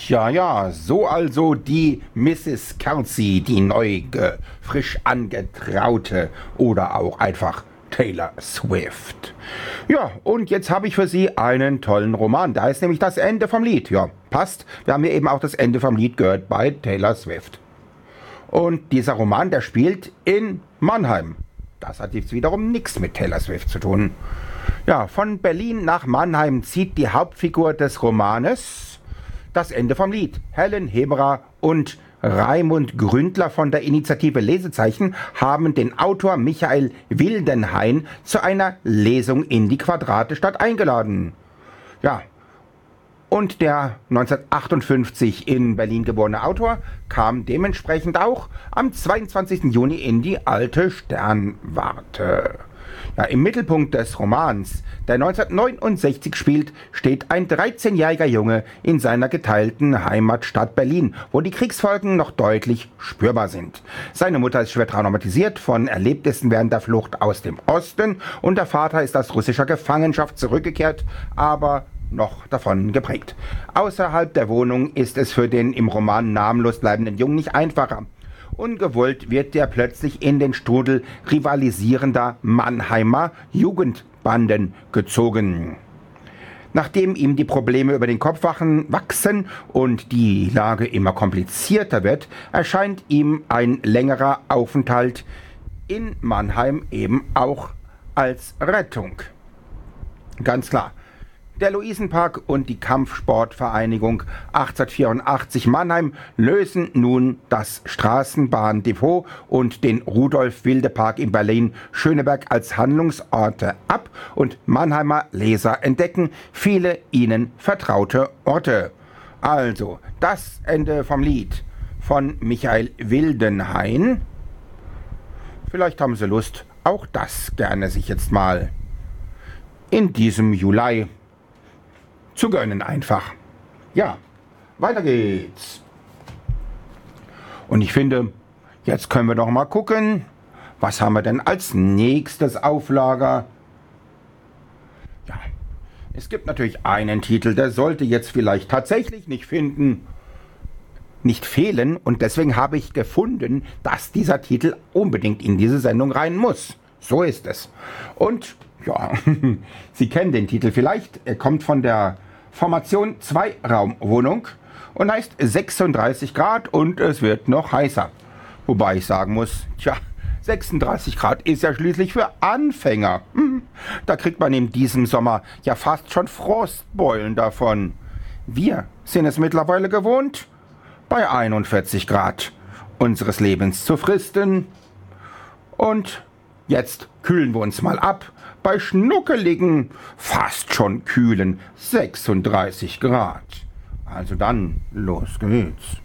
Ja, ja, so also die Mrs. Kelsey, die frisch angetraute oder auch einfach Taylor Swift. Ja, und jetzt habe ich für Sie einen tollen Roman. Da ist nämlich das Ende vom Lied. Ja, passt. Wir haben ja eben auch das Ende vom Lied gehört bei Taylor Swift. Und dieser Roman, der spielt in Mannheim. Das hat jetzt wiederum nichts mit Taylor Swift zu tun. Ja, von Berlin nach Mannheim zieht die Hauptfigur des Romanes das Ende vom Lied. Helen Heberer und Raimund Gründler von der Initiative Lesezeichen haben den Autor Michael Wildenhain zu einer Lesung in die Quadratestadt eingeladen. Ja, und der 1958 in Berlin geborene Autor kam dementsprechend auch am 22. Juni in die alte Sternwarte. Ja, im Mittelpunkt des Romans, der 1969 spielt, steht ein 13-jähriger Junge in seiner geteilten Heimatstadt Berlin, wo die Kriegsfolgen noch deutlich spürbar sind. Seine Mutter ist schwer traumatisiert von Erlebnissen während der Flucht aus dem Osten und der Vater ist aus russischer Gefangenschaft zurückgekehrt, aber noch davon geprägt. Außerhalb der Wohnung ist es für den im Roman namenlos bleibenden Jungen nicht einfacher. Ungewollt wird er plötzlich in den Strudel rivalisierender Mannheimer Jugendbanden gezogen. Nachdem ihm die Probleme über den Kopf wachsen und die Lage immer komplizierter wird, erscheint ihm ein längerer Aufenthalt in Mannheim eben auch als Rettung. Ganz klar. Der Luisenpark und die Kampfsportvereinigung 1884 Mannheim lösen nun das Straßenbahndepot und den Rudolf-Wilde-Park in Berlin-Schöneberg als Handlungsorte ab und Mannheimer Leser entdecken viele ihnen vertraute Orte. Also, das Ende vom Lied von Michael Wildenhain. Vielleicht haben Sie Lust, auch das gerne sich jetzt mal in diesem Juli zu gönnen einfach. Ja, weiter geht's. Und ich finde, jetzt können wir doch mal gucken, was haben wir denn als nächstes auf Lager? Ja, es gibt natürlich einen Titel, der sollte jetzt vielleicht tatsächlich nicht fehlen. Und deswegen habe ich gefunden, dass dieser Titel unbedingt in diese Sendung rein muss. So ist es. Und ja, Sie kennen den Titel vielleicht. Er kommt von der Formation Zweiraumwohnung und heißt 36 Grad und es wird noch heißer. Wobei ich sagen muss, 36 Grad ist ja schließlich für Anfänger. Da kriegt man in diesem Sommer ja fast schon Frostbeulen davon. Wir sind es mittlerweile gewohnt, bei 41 Grad unseres Lebens zu fristen. Und jetzt kühlen wir uns mal ab bei schnuckeligen, fast schon kühlen 36 Grad. Also dann, los geht's.